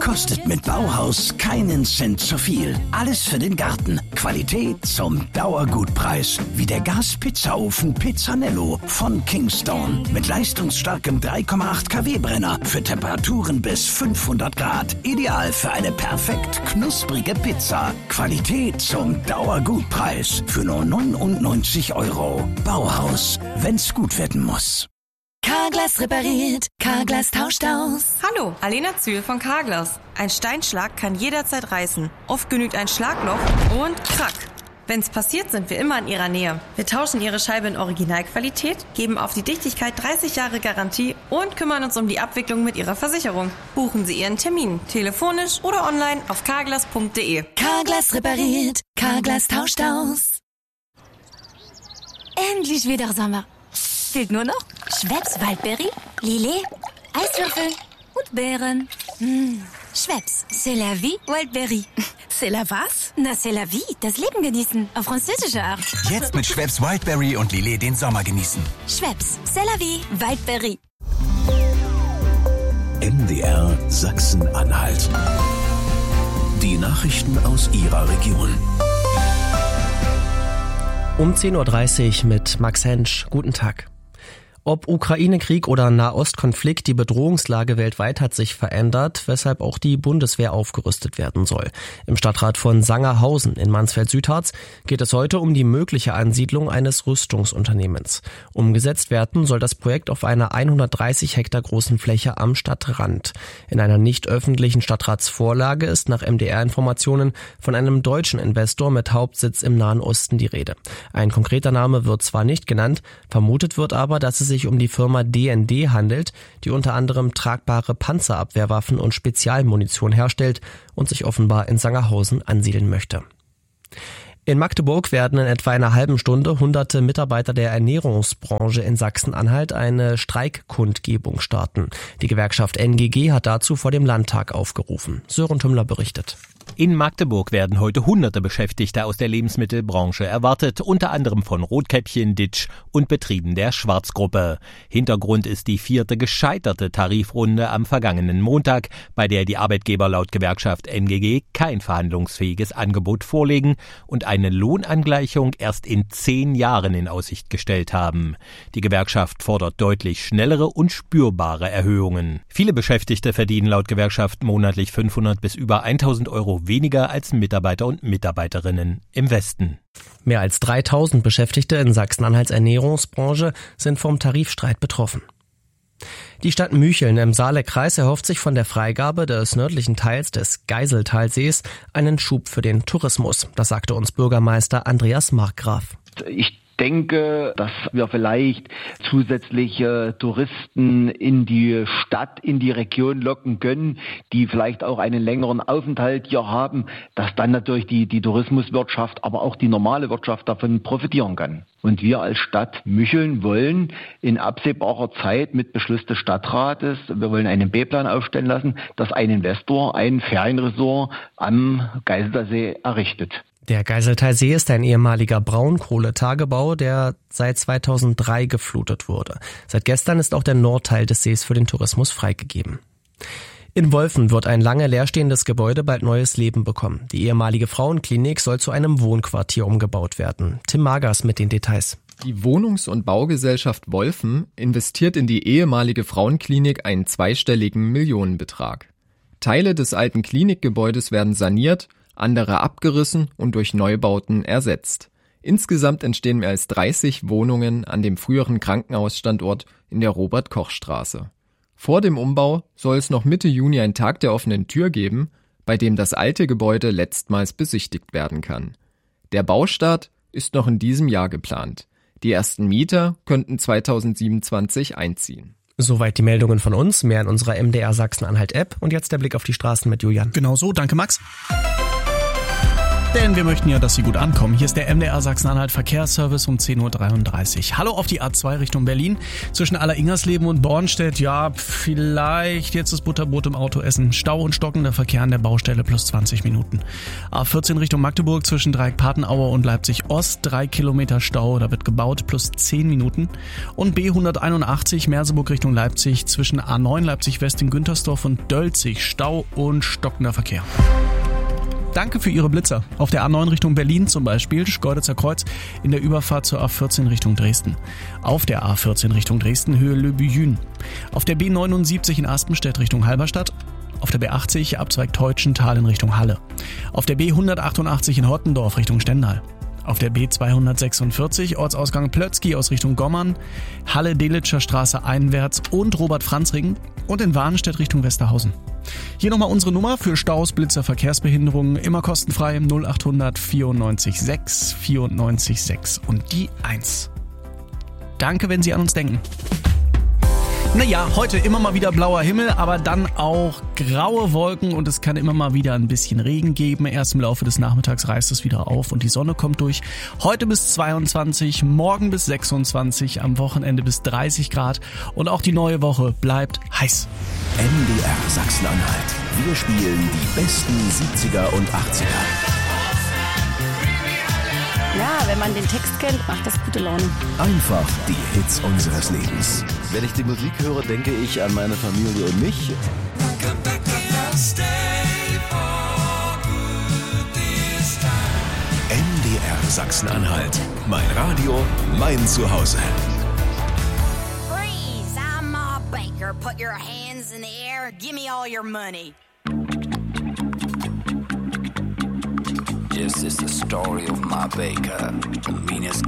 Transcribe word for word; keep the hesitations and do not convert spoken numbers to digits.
kostet mit Bauhaus keinen Cent zu viel. Alles für den Garten. Qualität zum Dauergutpreis. Wie der Gaspizzaofen Pizzanello von Kingstone. Mit leistungsstarkem drei Komma acht Kilowatt Brenner für Temperaturen bis fünfhundert Grad. Ideal für eine perfekt knusprige Pizza. Qualität zum Dauergutpreis. Für nur neunundneunzig Euro. Bauhaus. Wenn's gut werden muss. Carglass repariert, Carglass tauscht aus. Hallo, Alena Zühl von Carglass. Ein Steinschlag kann jederzeit reißen. Oft genügt ein Schlagloch und krack. Wenn's passiert, sind wir immer in Ihrer Nähe. Wir tauschen Ihre Scheibe in Originalqualität, geben auf die Dichtigkeit dreißig Jahre Garantie und kümmern uns um die Abwicklung mit Ihrer Versicherung. Buchen Sie Ihren Termin, telefonisch oder online auf carglass punkt de. Carglass repariert, Carglass tauscht aus. Endlich wieder Sommer. Fehlt nur noch Schweppes Waldbeere, Lillet, Eiswürfel und Beeren. Mmh. Schweppes, c'est la vie, Waldbeere. C'est la was? Na, c'est la vie, das Leben genießen, auf französische Art. Jetzt mit Schweppes Wildberry und Lillet den Sommer genießen. Schweppes, c'est la vie, Waldbeere. M D R Sachsen-Anhalt. Die Nachrichten aus Ihrer Region. Um zehn Uhr dreißig mit Max Hensch. Guten Tag. Ob Ukraine-Krieg oder Nahostkonflikt, die Bedrohungslage weltweit hat sich verändert, weshalb auch die Bundeswehr aufgerüstet werden soll. Im Stadtrat von Sangerhausen in Mansfeld-Südharz geht es heute um die mögliche Ansiedlung eines Rüstungsunternehmens. Umgesetzt werden soll das Projekt auf einer hundertdreißig Hektar großen Fläche am Stadtrand. In einer nicht öffentlichen Stadtratsvorlage ist nach M D R-Informationen von einem deutschen Investor mit Hauptsitz im Nahen Osten die Rede. Ein konkreter Name wird zwar nicht genannt, vermutet wird aber, dass es sich um die Firma D N D handelt, die unter anderem tragbare Panzerabwehrwaffen und Spezialmunition herstellt und sich offenbar in Sangerhausen ansiedeln möchte. In Magdeburg werden in etwa einer halben Stunde hunderte Mitarbeiter der Ernährungsbranche in Sachsen-Anhalt eine Streikkundgebung starten. Die Gewerkschaft N G G hat dazu vor dem Landtag aufgerufen. Sören Tümmler berichtet. In Magdeburg werden heute hunderte Beschäftigte aus der Lebensmittelbranche erwartet, unter anderem von Rotkäppchen, Ditsch und Betrieben der Schwarzgruppe. Hintergrund ist die vierte gescheiterte Tarifrunde am vergangenen Montag, bei der die Arbeitgeber laut Gewerkschaft N G G kein verhandlungsfähiges Angebot vorlegen und eine Lohnangleichung erst in zehn Jahren in Aussicht gestellt haben. Die Gewerkschaft fordert deutlich schnellere und spürbare Erhöhungen. Viele Beschäftigte verdienen laut Gewerkschaft monatlich fünfhundert bis über tausend Euro weniger als Mitarbeiter und Mitarbeiterinnen im Westen. Mehr als dreitausend Beschäftigte in Sachsen-Anhalts Ernährungsbranche sind vom Tarifstreit betroffen. Die Stadt Mücheln im Saale-Kreis erhofft sich von der Freigabe des nördlichen Teils des Geiseltalsees einen Schub für den Tourismus. Das sagte uns Bürgermeister Andreas Markgraf. Ich denke, dass wir vielleicht zusätzliche Touristen in die Stadt, in die Region locken können, die vielleicht auch einen längeren Aufenthalt hier haben, dass dann natürlich die, die Tourismuswirtschaft, aber auch die normale Wirtschaft davon profitieren kann. Und wir als Stadt Mücheln wollen in absehbarer Zeit mit Beschluss des Stadtrates, wir wollen einen B-Plan aufstellen lassen, dass ein Investor ein Ferienresort am Geiseltalsee errichtet. Der Geiseltalsee ist ein ehemaliger Braunkohletagebau, der seit zweitausenddrei geflutet wurde. Seit gestern ist auch der Nordteil des Sees für den Tourismus freigegeben. In Wolfen wird ein lange leerstehendes Gebäude bald neues Leben bekommen. Die ehemalige Frauenklinik soll zu einem Wohnquartier umgebaut werden. Tim Magers mit den Details. Die Wohnungs- und Baugesellschaft Wolfen investiert in die ehemalige Frauenklinik einen zweistelligen Millionenbetrag. Teile des alten Klinikgebäudes werden saniert, andere abgerissen und durch Neubauten ersetzt. Insgesamt entstehen mehr als dreißig Wohnungen an dem früheren Krankenhausstandort in der Robert-Koch-Straße. Vor dem Umbau soll es noch Mitte Juni einen Tag der offenen Tür geben, bei dem das alte Gebäude letztmals besichtigt werden kann. Der Baustart ist noch in diesem Jahr geplant. Die ersten Mieter könnten zweitausendsiebenundzwanzig einziehen. Soweit die Meldungen von uns, mehr in unserer M D R Sachsen-Anhalt-App und jetzt der Blick auf die Straßen mit Julian. Genau so, danke Max. Denn wir möchten ja, dass Sie gut ankommen. Hier ist der M D R Sachsen-Anhalt Verkehrsservice um zehn Uhr dreiunddreißig. Hallo auf die A zwei Richtung Berlin. Zwischen Aller-Ingersleben und Bornstedt, ja, vielleicht jetzt das Butterbrot im Auto essen. Stau und stockender Verkehr an der Baustelle plus zwanzig Minuten. A vierzehn Richtung Magdeburg zwischen Dreieck-Patenaue und Leipzig-Ost, drei Kilometer Stau, da wird gebaut, plus zehn Minuten. Und B hunderteinundachtzig Merseburg Richtung Leipzig zwischen A neun Leipzig-West in Güntersdorf und Dölzig, Stau und stockender Verkehr. Danke für Ihre Blitzer. Auf der A neun Richtung Berlin zum Beispiel, Schkeuditzer Kreuz, in der Überfahrt zur A vierzehn Richtung Dresden. Auf der A vierzehn Richtung Dresden, Höhe Le Buyün. Auf der B neunundsiebzig in Aspenstedt Richtung Halberstadt. Auf der B achtzig, Abzweig Teutschenthal in Richtung Halle. Auf der B hundertachtundachtzig in Hottendorf Richtung Stendal. Auf der B zweihundertsechsundvierzig, Ortsausgang Plötzky aus Richtung Gommern, Halle-Delitscher Straße einwärts und Robert-Franz-Ring und in Warnstedt Richtung Westerhausen. Hier nochmal unsere Nummer für Staus, Blitzer, Verkehrsbehinderungen, immer kostenfrei null achthundert vierundneunzig sechs vierundneunzig sechs und die eins. Danke, wenn Sie an uns denken. Naja, heute immer mal wieder blauer Himmel, aber dann auch graue Wolken und es kann immer mal wieder ein bisschen Regen geben. Erst im Laufe des Nachmittags reißt es wieder auf und die Sonne kommt durch. Heute bis zweiundzwanzig, morgen bis sechsundzwanzig, am Wochenende bis dreißig Grad und auch die neue Woche bleibt heiß. M D R Sachsen-Anhalt. Wir spielen die besten siebziger und achtziger. Ja, wenn man den Text kennt, macht das gute Laune. Einfach die Hits unseres Lebens. Wenn ich die Musik höre, denke ich an meine Familie und mich. M D R Sachsen-Anhalt. Mein Radio, mein Zuhause. Freeze, I'm Ma Baker. Put your hands in the air. Give me all your money. This is the story of Ma Baker, the meanest